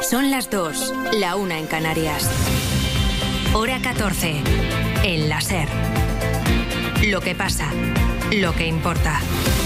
Son las 2, la 1 en Canarias. Hora 14, en la SER. Lo que pasa, lo que importa.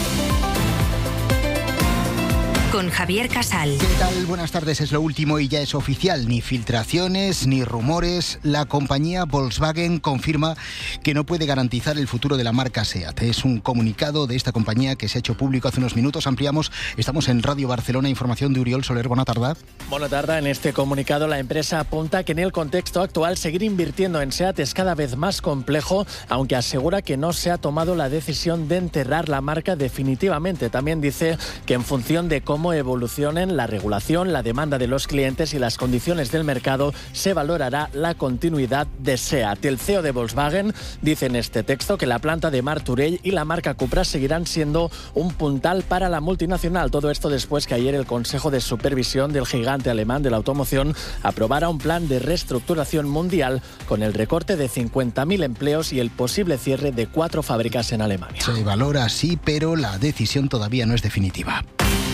Con Javier Casal. ¿Qué tal? Buenas tardes, es lo último y ya es oficial. Ni filtraciones, ni rumores. La compañía Volkswagen confirma que no puede garantizar el futuro de la marca SEAT. Es un comunicado de esta compañía que se ha hecho público hace unos minutos. Ampliamos, estamos en Radio Barcelona, información de Uriol Soler. Buena tarde. Buena tarde. En este comunicado la empresa apunta que en el contexto actual seguir invirtiendo en SEAT es cada vez más complejo, aunque asegura que no se ha tomado la decisión de enterrar la marca definitivamente. También dice que en función de cómo evolucionen la regulación, la demanda de los clientes y las condiciones del mercado, se valorará la continuidad de SEAT. El CEO de Volkswagen dice en este texto que la planta de Martorell y la marca Cupra seguirán siendo un puntal para la multinacional. Todo esto después que ayer el Consejo de Supervisión del gigante alemán de la automoción aprobara un plan de reestructuración mundial con el recorte de 50.000 empleos y el posible cierre de 4 fábricas en Alemania. Se valora así, pero la decisión todavía no es definitiva.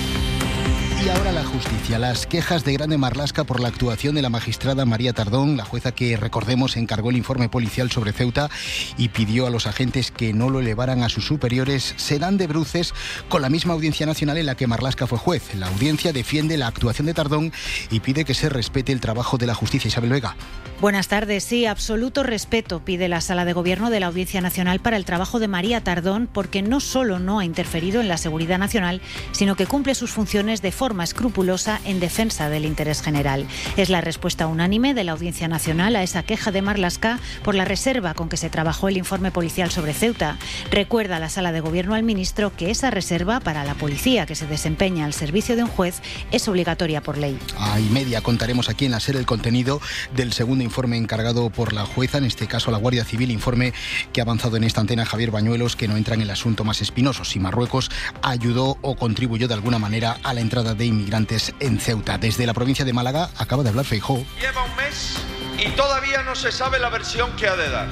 Y ahora la justicia. Las quejas de Grande Marlaska por la actuación de la magistrada María Tardón, la jueza que, recordemos, encargó el informe policial sobre Ceuta y pidió a los agentes que no lo elevaran a sus superiores, se dan de bruces con la misma Audiencia Nacional en la que Marlaska fue juez. La audiencia defiende la actuación de Tardón y pide que se respete el trabajo de la justicia. Isabel Vega. Buenas tardes. Sí, absoluto respeto pide la Sala de Gobierno de la Audiencia Nacional para el trabajo de María Tardón, porque no solo no ha interferido en la seguridad nacional, sino que cumple sus funciones de forma escrupulosa en defensa del interés general. Es la respuesta unánime de la Audiencia Nacional a esa queja de Marlaska por la reserva con que se trabajó el informe policial sobre Ceuta. Recuerda a la Sala de Gobierno al ministro que esa reserva para la policía que se desempeña al servicio de un juez es obligatoria por ley. A y media contaremos aquí en la SER el contenido del segundo informe encargado por la jueza, en este caso la Guardia Civil, informe que ha avanzado en esta antena Javier Bañuelos, que no entra en el asunto más espinoso, si Marruecos ayudó o contribuyó de alguna manera a la entrada de inmigrantes en Ceuta. Desde la provincia de Málaga acaba de hablar Feijóo. Lleva un mes y todavía no se sabe la versión que ha de dar.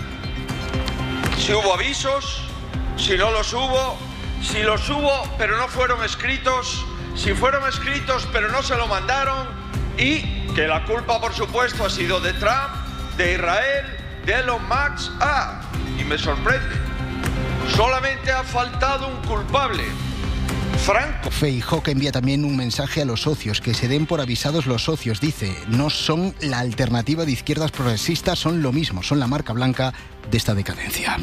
Si hubo avisos, si no los hubo, si los hubo pero no fueron escritos, si fueron escritos pero no se lo mandaron, y que la culpa, por supuesto, ha sido de Trump, de Israel, de Elon Musk. Y me sorprende, solamente ha faltado un culpable: Franco. Feijóo, que envía también un mensaje a los socios, que se den por avisados los socios. Dice, no son la alternativa de izquierdas progresistas, son lo mismo, son la marca blanca de esta decadencia.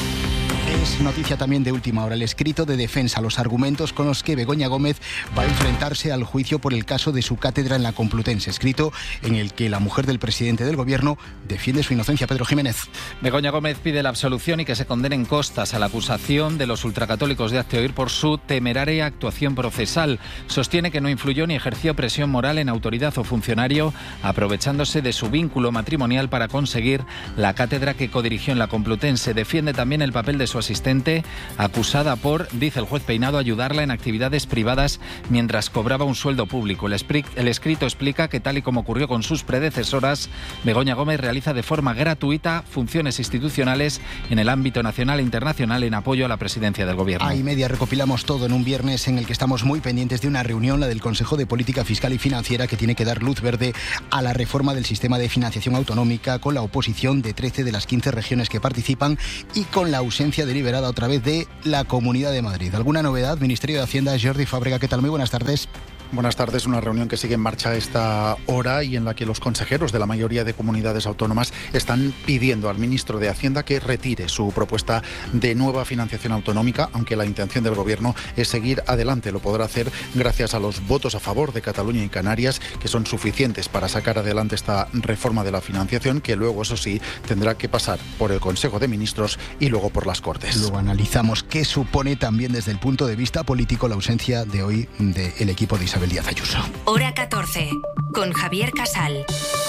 Es noticia también de última hora el escrito de defensa, los argumentos con los que Begoña Gómez va a enfrentarse al juicio por el caso de su cátedra en la Complutense, escrito en el que la mujer del presidente del gobierno defiende su inocencia. Pedro Jiménez. Begoña Gómez pide la absolución y que se condenen costas a la acusación de los ultracatólicos de Hazte Oír por su temeraria actuación procesal. Sostiene que no influyó ni ejerció presión moral en autoridad o funcionario, aprovechándose de su vínculo matrimonial para conseguir la cátedra que codirigió en la Complutense. Defiende también el papel de su asistente, acusada por, dice el juez Peinado, ayudarla en actividades privadas mientras cobraba un sueldo público. El escrito explica que, tal y como ocurrió con sus predecesoras, Begoña Gómez realiza de forma gratuita funciones institucionales en el ámbito nacional e internacional en apoyo a la presidencia del gobierno. A y media recopilamos todo en un viernes en el que estamos muy pendientes de una reunión, la del Consejo de Política Fiscal y Financiera, que tiene que dar luz verde a la reforma del sistema de financiación autonómica, con la oposición de 13 de las 15 regiones que participan y con la ausencia deliberada otra vez de la Comunidad de Madrid. ¿Alguna novedad? Ministerio de Hacienda, Jordi Fábrega, ¿qué tal? Muy buenas tardes. Buenas tardes. Una reunión que sigue en marcha a esta hora y en la que los consejeros de la mayoría de comunidades autónomas están pidiendo al ministro de Hacienda que retire su propuesta de nueva financiación autonómica, aunque la intención del gobierno es seguir adelante. Lo podrá hacer gracias a los votos a favor de Cataluña y Canarias, que son suficientes para sacar adelante esta reforma de la financiación, que luego, eso sí, tendrá que pasar por el Consejo de Ministros y luego por las Cortes. Luego analizamos qué supone también desde el punto de vista político la ausencia de hoy del equipo de Isabel Díaz Ayuso. Hora 14, con Javier Casal.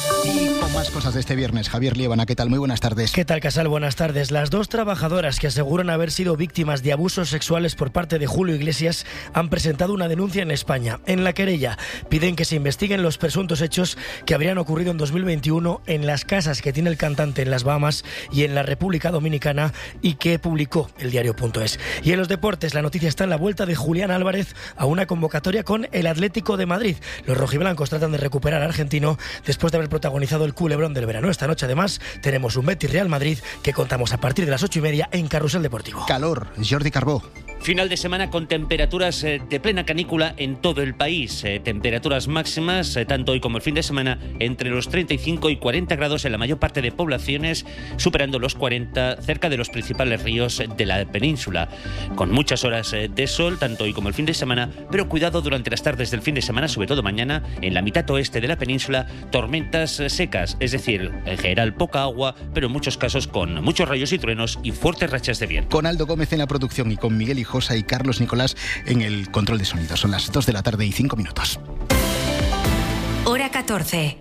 Y con más cosas de este viernes, Javier Liébana, ¿qué tal? Muy buenas tardes. ¿Qué tal, Casal? Buenas tardes. Las dos trabajadoras que aseguran haber sido víctimas de abusos sexuales por parte de Julio Iglesias han presentado una denuncia en España. En la querella piden que se investiguen los presuntos hechos que habrían ocurrido en 2021 en las casas que tiene el cantante en las Bahamas y en la República Dominicana y que publicó el diario.es. Y en los deportes, la noticia está en la vuelta de Julián Álvarez a una convocatoria con el Atlético de Madrid. Los rojiblancos tratan de recuperar recuperar al argentino después de haber protagonizado el culebrón del verano. Esta noche, además, tenemos un Betis Real Madrid que contamos a partir de las 8:30 en Carrusel Deportivo. Calor, Jordi Carbó. Final de semana con temperaturas de plena canícula en todo el país. Temperaturas máximas, tanto hoy como el fin de semana, entre los 35 y 40 grados en la mayor parte de poblaciones, superando los 40 cerca de los principales ríos de la península. Con muchas horas de sol, tanto hoy como el fin de semana, pero cuidado durante las tardes del fin de semana, sobre todo mañana, en la mitad oeste de la península, tormentas secas, es decir, en general poca agua, pero en muchos casos con muchos rayos y truenos y fuertes rachas de viento. Con Aldo Gómez en la producción y con Miguel Hijosa y Carlos Nicolás en el control de sonido. Son las 2 de la tarde y 5 minutos. Hora 14.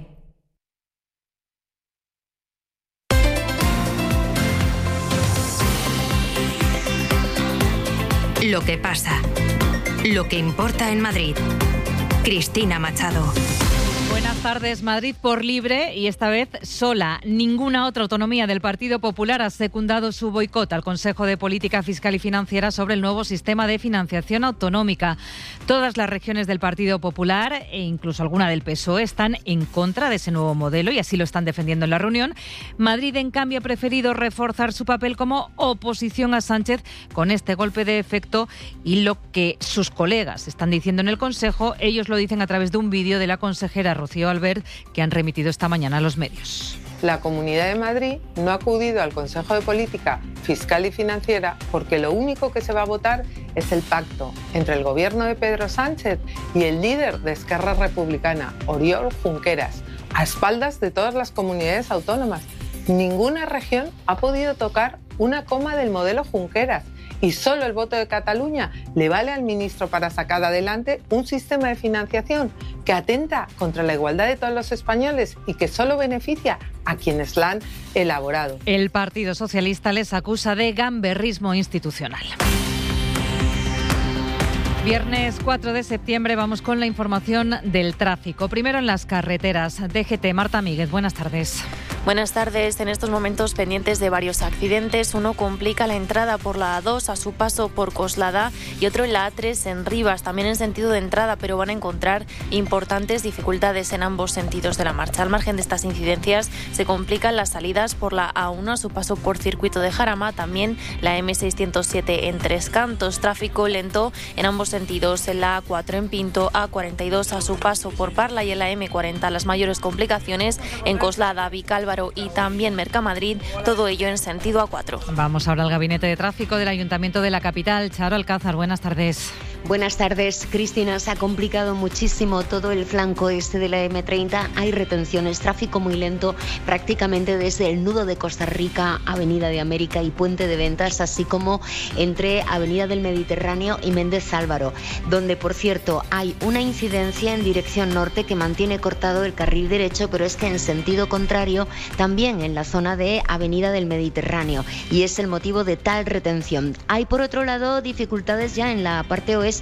Lo que pasa. Lo que importa en Madrid. Cristina Machado. Buenas tardes. Madrid por libre y esta vez sola. Ninguna otra autonomía del Partido Popular ha secundado su boicot al Consejo de Política Fiscal y Financiera sobre el nuevo sistema de financiación autonómica. Todas las regiones del Partido Popular e incluso alguna del PSOE están en contra de ese nuevo modelo y así lo están defendiendo en la reunión. Madrid, en cambio, ha preferido reforzar su papel como oposición a Sánchez con este golpe de efecto y lo que sus colegas están diciendo en el Consejo, ellos lo dicen a través de un vídeo de la consejera Rocío Albert, que han remitido esta mañana a los medios. La Comunidad de Madrid no ha acudido al Consejo de Política Fiscal y Financiera porque lo único que se va a votar es el pacto entre el gobierno de Pedro Sánchez y el líder de Esquerra Republicana, Oriol Junqueras, a espaldas de todas las comunidades autónomas. Ninguna región ha podido tocar una coma del modelo Junqueras. Y solo el voto de Cataluña le vale al ministro para sacar adelante un sistema de financiación que atenta contra la igualdad de todos los españoles y que solo beneficia a quienes la han elaborado. El Partido Socialista les acusa de gamberrismo institucional. Viernes 4 de septiembre vamos con la información del tráfico. Primero en las carreteras. DGT, Marta Míguez, buenas tardes. Buenas tardes. En estos momentos pendientes de varios accidentes. Uno complica la entrada por la A2 a su paso por Coslada y otro en la A3 en Rivas, también en sentido de entrada, pero van a encontrar importantes dificultades en ambos sentidos de la marcha. Al margen de estas incidencias, se complican las salidas por la A1 a su paso por Circuito de Jarama, también la M607 en Tres Cantos. Tráfico lento en ambos sentidos en la A4 en Pinto, A42 a su paso por Parla y en la M40 las mayores complicaciones en Coslada, Vicálvaro y también Mercamadrid, todo ello en sentido A4. Vamos ahora al gabinete de tráfico del Ayuntamiento de la capital. Charo Alcázar, buenas tardes. Buenas tardes, Cristina. Se ha complicado muchísimo todo el flanco este de la M30. Hay retenciones, tráfico muy lento, prácticamente desde el nudo de Costa Rica, Avenida de América y Puente de Ventas, así como entre Avenida del Mediterráneo y Méndez Álvaro, donde, por cierto, hay una incidencia en dirección norte que mantiene cortado el carril derecho, pero es que en sentido contrario también en la zona de Avenida del Mediterráneo, y es el motivo de tal retención. Hay, por otro lado, dificultades ya en la parte oeste,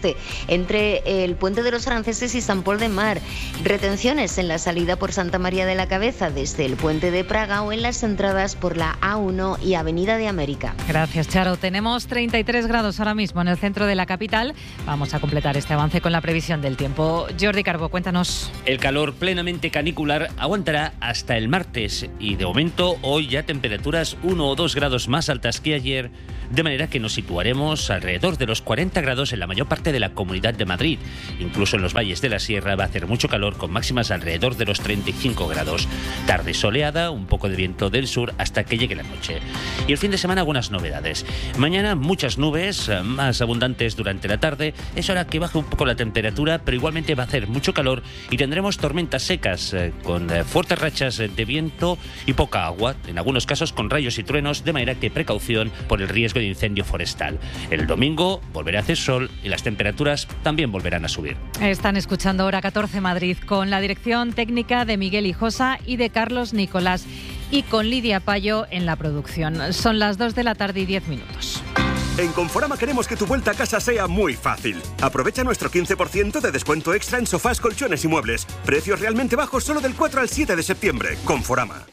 entre el Puente de los Franceses y San Pol de Mar, retenciones en la salida por Santa María de la Cabeza desde el Puente de Praga o en las entradas por la A1 y Avenida de América. Gracias, Charo. Tenemos 33 grados ahora mismo en el centro de la capital. Vamos a completar este avance con la previsión del tiempo. Jordi Carbó, cuéntanos. El calor plenamente canicular aguantará hasta el martes y de momento hoy ya temperaturas 1 o 2 grados más altas que ayer, de manera que nos situaremos alrededor de los 40 grados en la mayor parte de la Comunidad de Madrid. Incluso en los valles de la Sierra va a hacer mucho calor con máximas alrededor de los 35 grados. Tarde soleada, un poco de viento del sur hasta que llegue la noche. Y el fin de semana algunas novedades. Mañana muchas nubes, más abundantes durante la tarde. Es hora que baje un poco la temperatura, pero igualmente va a hacer mucho calor y tendremos tormentas secas con fuertes rachas de viento y poca agua, en algunos casos con rayos y truenos, de manera que precaución por el riesgo de incendio forestal. El domingo volverá a hacer sol y las temperaturas también volverán a subir. Están escuchando Hora 14 Madrid con la dirección técnica de Miguel Hijosa y de Carlos Nicolás y con Lidia Payo en la producción. Son las 2 de la tarde y 10 minutos. En Conforama queremos que tu vuelta a casa sea muy fácil. Aprovecha nuestro 15% de descuento extra en sofás, colchones y muebles. Precios realmente bajos solo del 4 al 7 de septiembre. Conforama.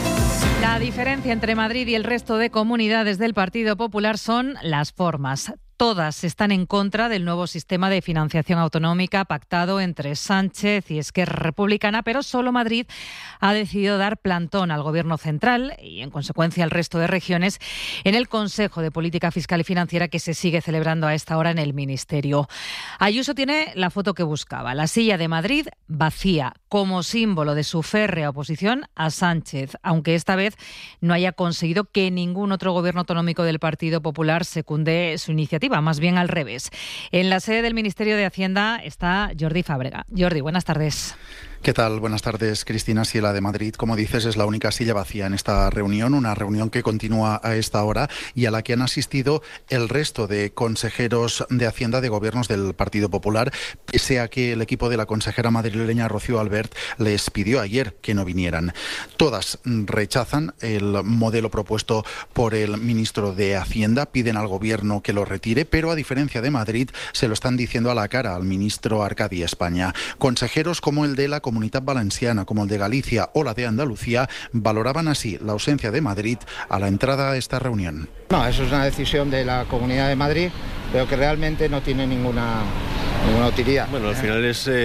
La diferencia entre Madrid y el resto de comunidades del Partido Popular son las formas. Todas están en contra del nuevo sistema de financiación autonómica pactado entre Sánchez y Esquerra Republicana, pero solo Madrid ha decidido dar plantón al Gobierno central y, en consecuencia, al resto de regiones en el Consejo de Política Fiscal y Financiera que se sigue celebrando a esta hora en el Ministerio. Ayuso tiene la foto que buscaba, la silla de Madrid vacía, como símbolo de su férrea oposición a Sánchez, aunque esta vez no haya conseguido que ningún otro gobierno autonómico del Partido Popular secunde su iniciativa. Más bien al revés. En la sede del Ministerio de Hacienda está Jordi Fábrega. Jordi, buenas tardes. ¿Qué tal? Buenas tardes, Cristina. Sí, la de Madrid, como dices, es la única silla vacía en esta reunión, una reunión que continúa a esta hora y a la que han asistido el resto de consejeros de Hacienda de gobiernos del Partido Popular, pese a que el equipo de la consejera madrileña Rocío Albert les pidió ayer que no vinieran. Todas rechazan el modelo propuesto por el ministro de Hacienda, piden al gobierno que lo retire, pero a diferencia de Madrid, se lo están diciendo a la cara al ministro Arcadi España. Consejeros como el de la Comunitat Valenciana, como el de Galicia o la de Andalucía, valoraban así la ausencia de Madrid a la entrada a esta reunión. No, eso es una decisión de la Comunidad de Madrid, pero que realmente no tiene ninguna utilidad. Bueno, al final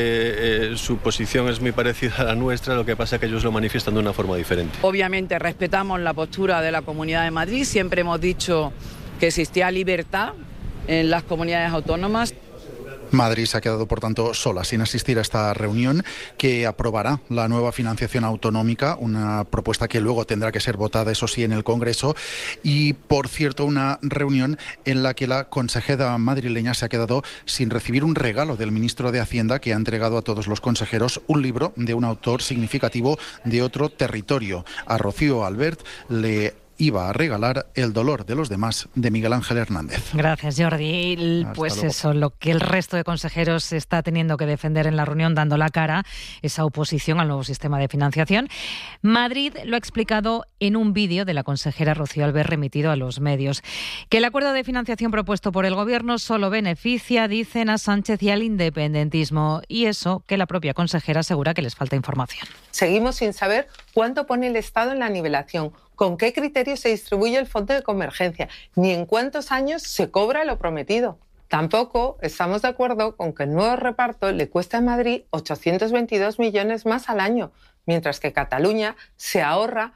su posición es muy parecida a la nuestra, lo que pasa es que ellos lo manifiestan de una forma diferente. Obviamente respetamos la postura de la Comunidad de Madrid, siempre hemos dicho que existía libertad en las comunidades autónomas. Madrid se ha quedado, por tanto, sola, sin asistir a esta reunión que aprobará la nueva financiación autonómica, una propuesta que luego tendrá que ser votada, eso sí, en el Congreso. Y, por cierto, una reunión en la que la consejera madrileña se ha quedado sin recibir un regalo del ministro de Hacienda, que ha entregado a todos los consejeros un libro de un autor significativo de otro territorio. A Rocío Albert le iba a regalar El dolor de los demás, de Miguel Ángel Hernández. Gracias, Jordi. Pues luego. Eso, lo que el resto de consejeros está teniendo que defender en la reunión, dando la cara, esa oposición al nuevo sistema de financiación. Madrid lo ha explicado en un vídeo de la consejera Rocío Albert remitido a los medios. Que el acuerdo de financiación propuesto por el Gobierno solo beneficia, dicen, a Sánchez y al independentismo. Y eso que la propia consejera asegura que les falta información. Seguimos sin saber cuánto pone el Estado en la nivelación, con qué criterio se distribuye el fondo de convergencia, ni en cuántos años se cobra lo prometido. Tampoco estamos de acuerdo con que el nuevo reparto le cueste a Madrid 822 millones más al año, mientras que Cataluña se ahorra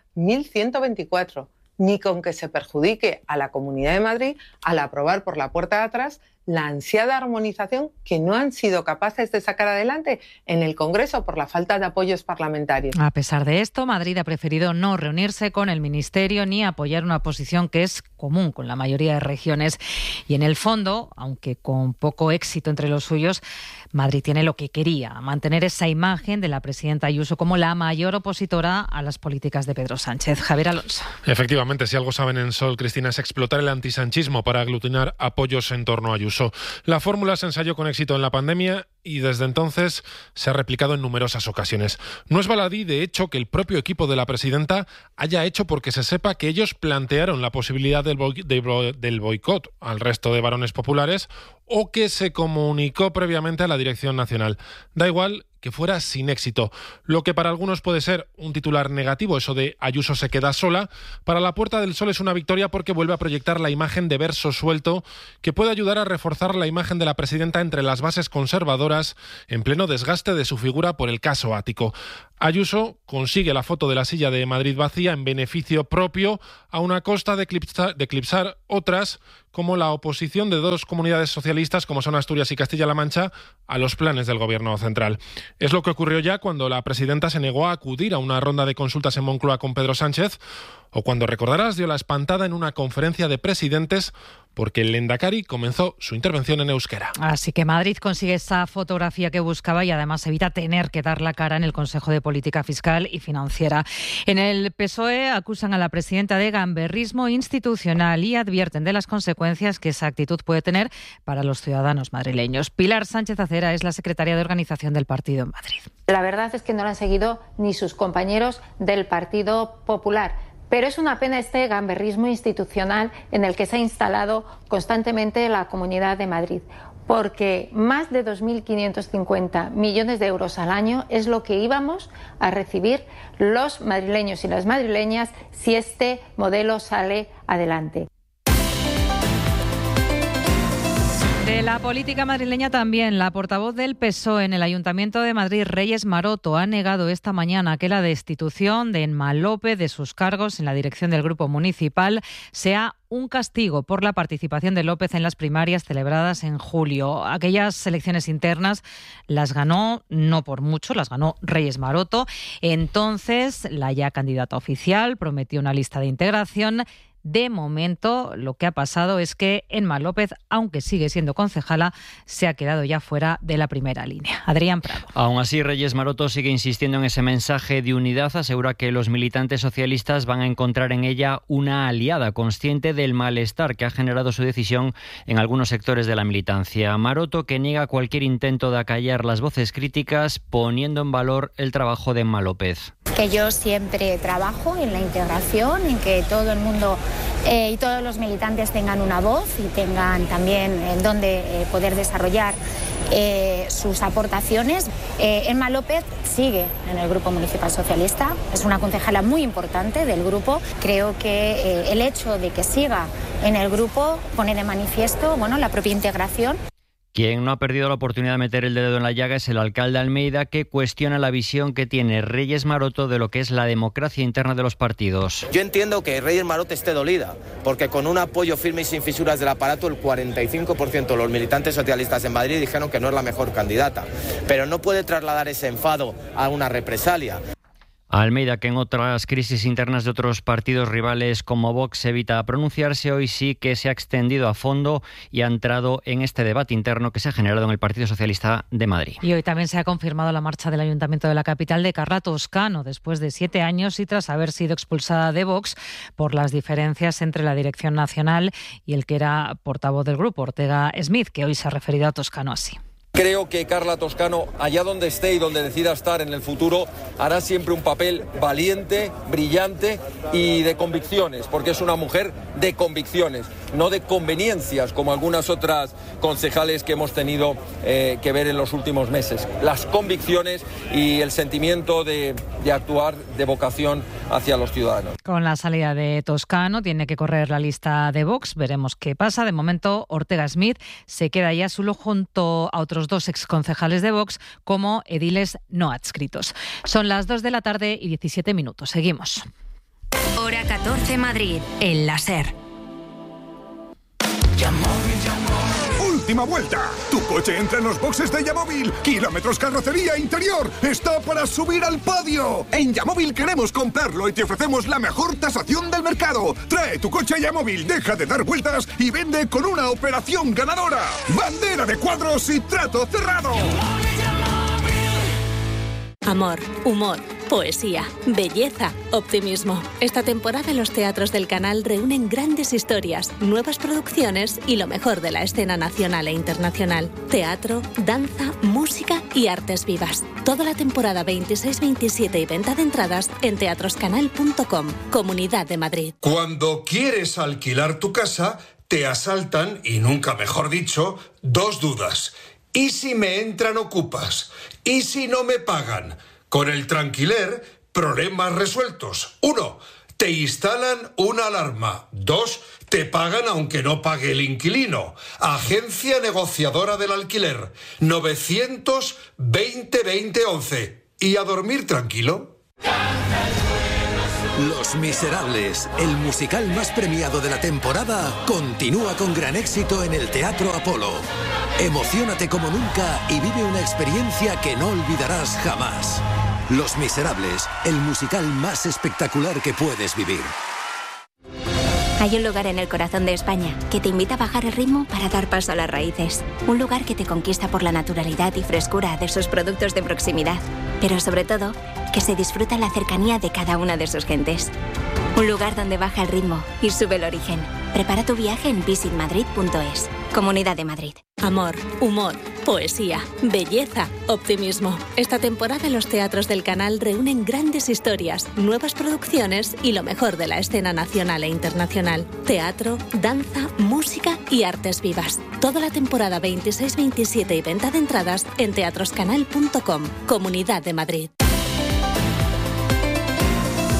1.124, ni con que se perjudique a la Comunidad de Madrid al aprobar por la puerta de atrás la ansiada armonización que no han sido capaces de sacar adelante en el Congreso por la falta de apoyos parlamentarios. A pesar de esto, Madrid ha preferido no reunirse con el Ministerio ni apoyar una posición que es común con la mayoría de regiones. Y en el fondo, aunque con poco éxito entre los suyos, Madrid tiene lo que quería, mantener esa imagen de la presidenta Ayuso como la mayor opositora a las políticas de Pedro Sánchez. Javier Alonso. Efectivamente, si algo saben en Sol, Cristina, es explotar el antisanchismo para aglutinar apoyos en torno a Ayuso. La fórmula se ensayó con éxito en la pandemia y desde entonces se ha replicado en numerosas ocasiones. No es baladí, de hecho, que el propio equipo de la presidenta haya hecho porque se sepa que ellos plantearon la posibilidad del boicot al resto de varones populares o que se comunicó previamente a la Dirección Nacional. Da igual que fuera sin éxito. Lo que para algunos puede ser un titular negativo, eso de Ayuso se queda sola, para la Puerta del Sol es una victoria porque vuelve a proyectar la imagen de verso suelto que puede ayudar a reforzar la imagen de la presidenta entre las bases conservadoras en pleno desgaste de su figura por el caso Ático. Ayuso consigue la foto de la silla de Madrid vacía en beneficio propio a una costa de eclipsar otras, como la oposición de dos comunidades socialistas como son Asturias y Castilla-La Mancha a los planes del Gobierno central. Es lo que ocurrió ya cuando la presidenta se negó a acudir a una ronda de consultas en Moncloa con Pedro Sánchez o cuando, recordarás, dio la espantada en una conferencia de presidentes porque el Lehendakari comenzó su intervención en euskera. Así que Madrid consigue esa fotografía que buscaba y además evita tener que dar la cara en el Consejo de Política Fiscal y Financiera. En el PSOE acusan a la presidenta de gamberrismo institucional y advierten de las consecuencias que esa actitud puede tener para los ciudadanos madrileños. Pilar Sánchez Acera es la secretaria de organización del partido en Madrid. La verdad es que no lo han seguido ni sus compañeros del Partido Popular. Pero es una pena este gamberrismo institucional en el que se ha instalado constantemente la Comunidad de Madrid, porque más de 2.550 millones de euros al año es lo que íbamos a recibir los madrileños y las madrileñas si este modelo sale adelante. De la política madrileña también, la portavoz del PSOE en el Ayuntamiento de Madrid, Reyes Maroto, ha negado esta mañana que la destitución de Emma López de sus cargos en la dirección del Grupo Municipal sea un castigo por la participación de López en las primarias celebradas en julio. Aquellas elecciones internas las ganó, no por mucho, las ganó Reyes Maroto. Entonces, la ya candidata oficial prometió una lista de integración. De momento, lo que ha pasado es que Emma López, aunque sigue siendo concejala, se ha quedado ya fuera de la primera línea. Adrián Prado. Aún así, Reyes Maroto sigue insistiendo en ese mensaje de unidad. Asegura que los militantes socialistas van a encontrar en ella una aliada, consciente del malestar que ha generado su decisión en algunos sectores de la militancia. Maroto, que niega cualquier intento de acallar las voces críticas, poniendo en valor el trabajo de Emma López. Que yo siempre trabajo en la integración, en que todo el mundo y todos los militantes tengan una voz y tengan también donde poder desarrollar sus aportaciones. Emma López sigue en el Grupo Municipal Socialista, es una concejala muy importante del grupo. Creo que el hecho de que siga en el grupo pone de manifiesto, la propia integración. Quien no ha perdido la oportunidad de meter el dedo en la llaga es el alcalde Almeida, que cuestiona la visión que tiene Reyes Maroto de lo que es la democracia interna de los partidos. Yo entiendo que Reyes Maroto esté dolida, porque con un apoyo firme y sin fisuras del aparato, el 45% de los militantes socialistas en Madrid dijeron que no es la mejor candidata. Pero no puede trasladar ese enfado a una represalia. Almeida, que en otras crisis internas de otros partidos rivales como Vox evita pronunciarse, hoy sí que se ha extendido a fondo y ha entrado en este debate interno que se ha generado en el Partido Socialista de Madrid. Y hoy también se ha confirmado la marcha del Ayuntamiento de la capital de Carla Toscano, después de 7 años y tras haber sido expulsada de Vox por las diferencias entre la dirección nacional y el que era portavoz del grupo, Ortega Smith, que hoy se ha referido a Toscano así. Creo que Carla Toscano, allá donde esté y donde decida estar en el futuro, hará siempre un papel valiente, brillante y de convicciones, porque es una mujer de convicciones, no de conveniencias, como algunas otras concejales que hemos tenido que ver en los últimos meses. Las convicciones y el sentimiento de actuar de vocación hacia los ciudadanos. Con la salida de Toscano tiene que correr la lista de Vox, veremos qué pasa. De momento, Ortega Smith se queda ya solo junto a otros 2 exconcejales de Vox como ediles no adscritos. Son las 2 de la tarde y 17 minutos. Seguimos. Hora 14 Madrid, en la SER. ¡Última vuelta! Tu coche entra en los boxes de Yamóvil. Kilómetros, carrocería, interior. ¡Está para subir al podio! En Yamóvil queremos comprarlo y te ofrecemos la mejor tasación del mercado. Trae tu coche a Yamóvil, deja de dar vueltas y vende con una operación ganadora. Bandera de cuadros y trato cerrado. Amor, humor, poesía, belleza, optimismo. Esta temporada los teatros del canal reúnen grandes historias, nuevas producciones y lo mejor de la escena nacional e internacional. Teatro, danza, música y artes vivas. Toda la temporada 26-27 y venta de entradas en teatroscanal.com, Comunidad de Madrid. Cuando quieres alquilar tu casa, te asaltan, y nunca mejor dicho, 2 dudas. ¿Y si me entran ocupas? ¿Y si no me pagan? Con el Tranquiler, problemas resueltos. 1. Te instalan una alarma. 2. Te pagan aunque no pague el inquilino. Agencia negociadora del alquiler. 920-2011. ¿Y a dormir tranquilo? Los Miserables, el musical más premiado de la temporada, continúa con gran éxito en el Teatro Apolo. Emociónate como nunca y vive una experiencia que no olvidarás jamás. Los Miserables, el musical más espectacular que puedes vivir. Hay un lugar en el corazón de España que te invita a bajar el ritmo para dar paso a las raíces. Un lugar que te conquista por la naturalidad y frescura de sus productos de proximidad. Pero sobre todo, que se disfruta la cercanía de cada una de sus gentes. Un lugar donde baja el ritmo y sube el origen. Prepara tu viaje en visitmadrid.es. Comunidad de Madrid. Amor, humor, poesía, belleza, optimismo. Esta temporada los teatros del canal reúnen grandes historias, nuevas producciones y lo mejor de la escena nacional e internacional. Teatro, danza, música y artes vivas. Toda la temporada 26-27 y venta de entradas en teatroscanal.com, Comunidad de Madrid.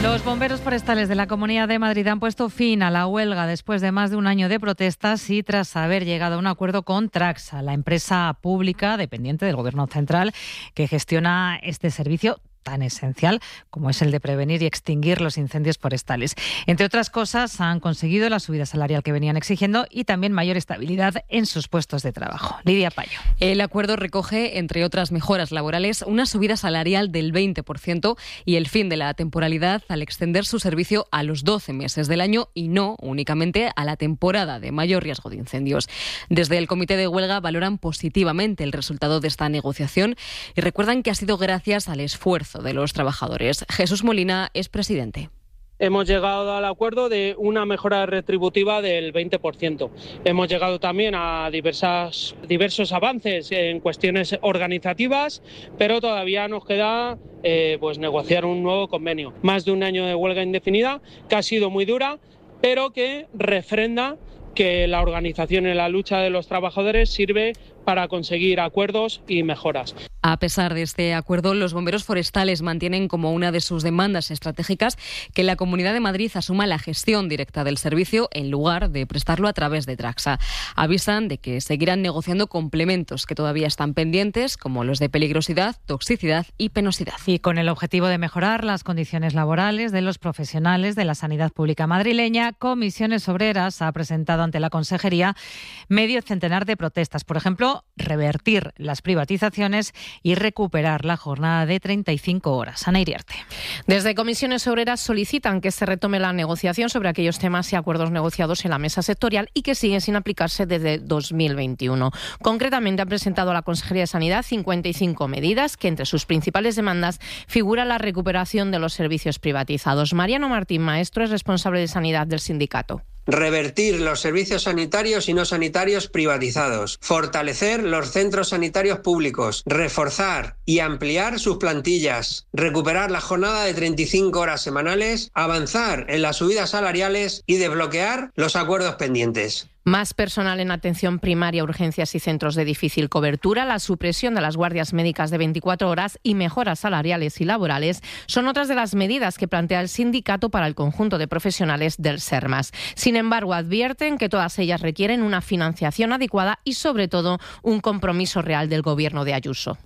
Los bomberos forestales de la Comunidad de Madrid han puesto fin a la huelga después de más de un año de protestas y tras haber llegado a un acuerdo con Traxa, la empresa pública dependiente del Gobierno central que gestiona este servicio tan esencial como es el de prevenir y extinguir los incendios forestales. Entre otras cosas, han conseguido la subida salarial que venían exigiendo y también mayor estabilidad en sus puestos de trabajo. Lidia Payo. El acuerdo recoge, entre otras mejoras laborales, una subida salarial del 20% y el fin de la temporalidad al extender su servicio a los 12 meses del año y no únicamente a la temporada de mayor riesgo de incendios. Desde el Comité de Huelga valoran positivamente el resultado de esta negociación y recuerdan que ha sido gracias al esfuerzo de los trabajadores. Jesús Molina es presidente. Hemos llegado al acuerdo de una mejora retributiva del 20%. Hemos llegado también a diversos avances en cuestiones organizativas, pero todavía nos queda negociar un nuevo convenio. Más de un año de huelga indefinida, que ha sido muy dura, pero que refrenda que la organización en la lucha de los trabajadores sirve para conseguir acuerdos y mejoras. A pesar de este acuerdo, los bomberos forestales mantienen como una de sus demandas estratégicas que la Comunidad de Madrid asuma la gestión directa del servicio en lugar de prestarlo a través de Traxa. Avisan de que seguirán negociando complementos que todavía están pendientes, como los de peligrosidad, toxicidad y penosidad. Y con el objetivo de mejorar las condiciones laborales de los profesionales de la sanidad pública madrileña, Comisiones Obreras ha presentado ante la Consejería medio centenar de protestas. Por ejemplo, revertir las privatizaciones y recuperar la jornada de 35 horas. Ana Iriarte. Desde Comisiones Obreras solicitan que se retome la negociación sobre aquellos temas y acuerdos negociados en la mesa sectorial y que siguen sin aplicarse desde 2021. Concretamente, han presentado a la Consejería de Sanidad 55 medidas que entre sus principales demandas figura la recuperación de los servicios privatizados. Mariano Martín Maestro es responsable de Sanidad del sindicato. Revertir los servicios sanitarios y no sanitarios privatizados, fortalecer los centros sanitarios públicos, reforzar y ampliar sus plantillas, recuperar la jornada de 35 horas semanales, avanzar en las subidas salariales y desbloquear los acuerdos pendientes. Más personal en atención primaria, urgencias y centros de difícil cobertura, la supresión de las guardias médicas de 24 horas y mejoras salariales y laborales son otras de las medidas que plantea el sindicato para el conjunto de profesionales del SERMAS. Sin embargo, advierten que todas ellas requieren una financiación adecuada y, sobre todo, un compromiso real del Gobierno de Ayuso.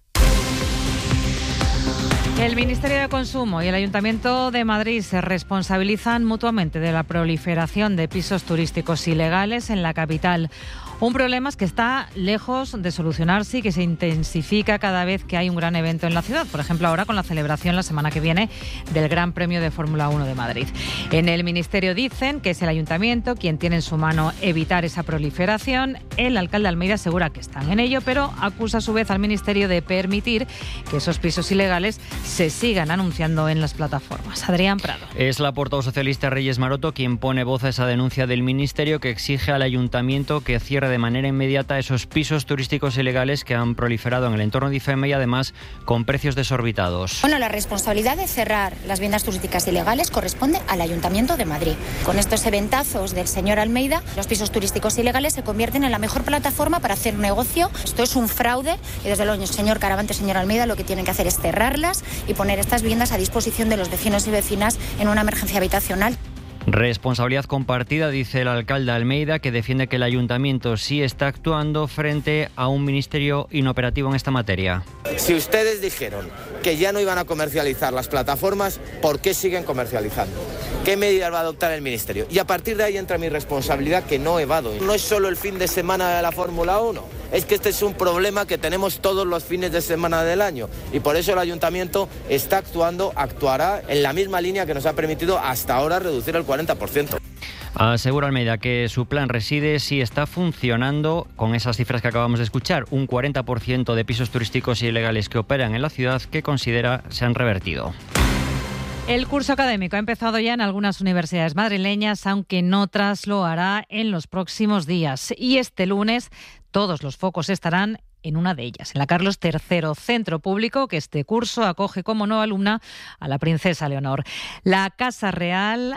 El Ministerio de Consumo y el Ayuntamiento de Madrid se responsabilizan mutuamente de la proliferación de pisos turísticos ilegales en la capital. Un problema que está lejos de solucionarse y que se intensifica cada vez que hay un gran evento en la ciudad. Por ejemplo, ahora con la celebración la semana que viene del Gran Premio de Fórmula 1 de Madrid. En el Ministerio dicen que es el Ayuntamiento quien tiene en su mano evitar esa proliferación. El alcalde Almeida asegura que están en ello, pero acusa a su vez al Ministerio de permitir que esos pisos ilegales se sigan anunciando en las plataformas. Adrián Prado. Es la portavoz socialista Reyes Maroto quien pone voz a esa denuncia del Ministerio que exige al Ayuntamiento que cierre de manera inmediata esos pisos turísticos ilegales que han proliferado en el entorno de IFEMA y además con precios desorbitados. Bueno, la responsabilidad de cerrar las viviendas turísticas ilegales corresponde al Ayuntamiento de Madrid. Con estos eventazos del señor Almeida, los pisos turísticos ilegales se convierten en la mejor plataforma para hacer negocio. Esto es un fraude y desde luego, señor Caravante, señor Almeida, lo que tienen que hacer es cerrarlas y poner estas viviendas a disposición de los vecinos y vecinas en una emergencia habitacional. Responsabilidad compartida, dice el alcalde Almeida, que defiende que el ayuntamiento sí está actuando frente a un ministerio inoperativo en esta materia. Si ustedes dijeron que ya no iban a comercializar las plataformas, ¿por qué siguen comercializando? ¿Qué medidas va a adoptar el ministerio? Y a partir de ahí entra mi responsabilidad, que no evado. No es solo el fin de semana de la Fórmula 1, es que este es un problema que tenemos todos los fines de semana del año y por eso el ayuntamiento está actuando, actuará en la misma línea que nos ha permitido hasta ahora reducir el 40%. Asegura Almeida que su plan reside si está funcionando con esas cifras que acabamos de escuchar, un 40% de pisos turísticos ilegales que operan en la ciudad que considera se han revertido. El curso académico ha empezado ya en algunas universidades madrileñas, aunque en otras lo hará en los próximos días. Y este lunes todos los focos estarán en una de ellas, en la Carlos III, centro público que este curso acoge como nueva alumna a la princesa Leonor. La Casa Real